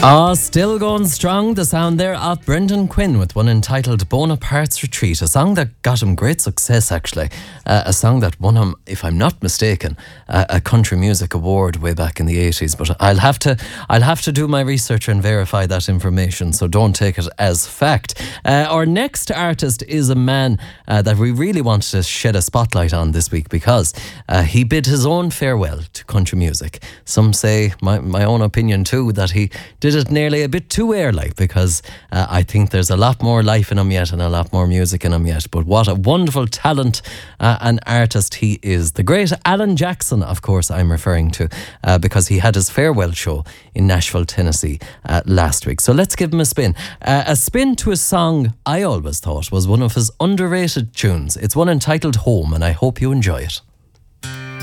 Still going strong, the sound there of Brendan Quinn with one entitled Bonaparte's Retreat, a song that got him great success actually, a song that won him, if I'm not mistaken, a country music award way back in the 80s, but I'll have to do my research and verify that information, so don't take it as fact. Our next artist is a man that we really wanted to shed a spotlight on this week because he bid his own farewell to country music. Some say, my own opinion too, that he did it nearly a bit too early because I think there's a lot more life in him yet and a lot more music in him yet. But what a wonderful talent and artist he is. The great Alan Jackson, of course, I'm referring to because he had his farewell show in Nashville, Tennessee last week. So let's give him a spin. A spin to a song I always thought was one of his underrated tunes. It's one entitled Home, and I hope you enjoy it.